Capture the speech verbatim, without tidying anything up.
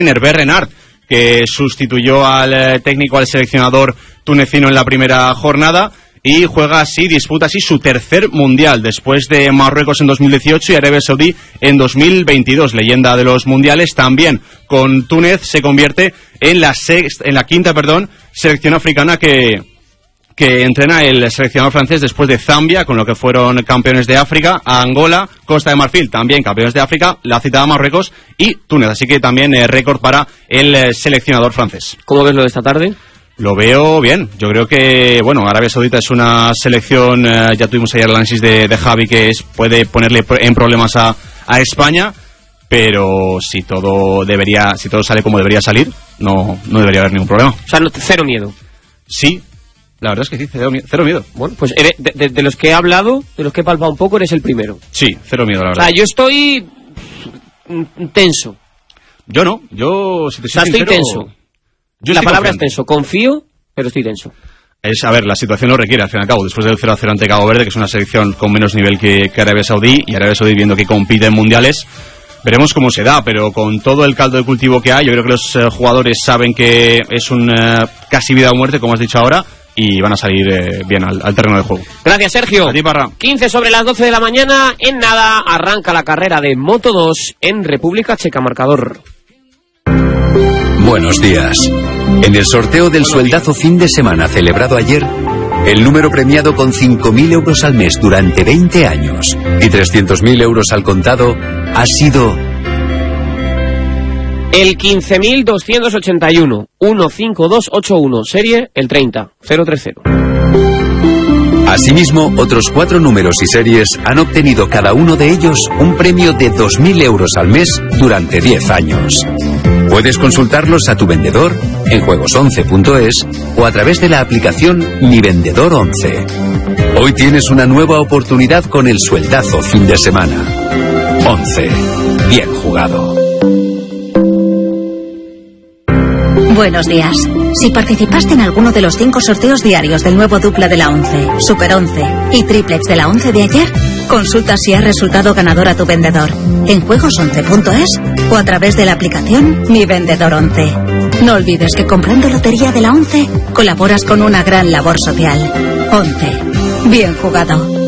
Hervé Renard, que sustituyó al eh, técnico, al seleccionador tunecino en la primera jornada, y juega así, disputa así su tercer mundial, después de Marruecos en dos mil dieciocho y Arabia Saudí en dos mil veintidós, leyenda de los mundiales. También con Túnez se convierte en la sexta, en la quinta, perdón, selección africana que que entrena el seleccionador francés después de Zambia, con lo que fueron campeones de África, a Angola, Costa de Marfil, también campeones de África, la citada Marruecos y Túnez. Así que también eh, récord para el eh, seleccionador francés. ¿Cómo ves lo de esta tarde? Lo veo bien. Yo creo que, bueno, Arabia Saudita es una selección, eh, ya tuvimos ayer el análisis de, de Javi, que es, puede ponerle en problemas a, a España, pero si todo debería, si todo sale como debería salir, no, no debería haber ningún problema. O sea, no, cero miedo. Sí. La verdad es que sí, cero miedo. Cero miedo. Bueno, pues eres, de, de, de los que he hablado, de los que he palpado un poco, eres el primero. Sí, cero miedo, la verdad. O sea, yo estoy tenso. Yo no, yo... Si te soy o sea, sincero, estoy tenso. Yo la estoy palabra confiante. es tenso. Confío, pero estoy tenso. Es, a ver, la situación lo requiere, al fin y al cabo. Después del cero a cero ante Cabo Verde, que es una selección con menos nivel que, que Arabia Saudí, y Arabia Saudí viendo que compite en mundiales, veremos cómo se da, pero con todo el caldo de cultivo que hay, yo creo que los eh, jugadores saben que es un eh, casi vida o muerte, como has dicho ahora, y van a salir eh, bien al, al terreno de juego. Gracias, Sergio. A ti, Parra. quince sobre las doce de la mañana. En nada arranca la carrera de Moto dos en República Checa. Marcador. Buenos días. En el sorteo del sueldazo fin de semana celebrado ayer, el número premiado con cinco mil euros al mes durante veinte años y trescientos mil euros al contado ha sido... El quince mil doscientos ochenta y uno, uno cinco dos ocho uno, serie el treinta, cero tres cero. Asimismo, otros cuatro números y series han obtenido cada uno de ellos un premio de dos mil euros al mes durante diez años. Puedes consultarlos a tu vendedor en juegos once punto es o a través de la aplicación Mi Vendedor once. Hoy tienes una nueva oportunidad con el sueldazo fin de semana. once. Bien jugado. Buenos días. Si participaste en alguno de los cinco sorteos diarios del nuevo dupla de la once, Super once y triplex de la once de ayer, consulta si has resultado ganador a tu vendedor en juegos once punto es o a través de la aplicación Mi Vendedor once. No olvides que comprando lotería de la once colaboras con una gran labor social. once. Bien jugado.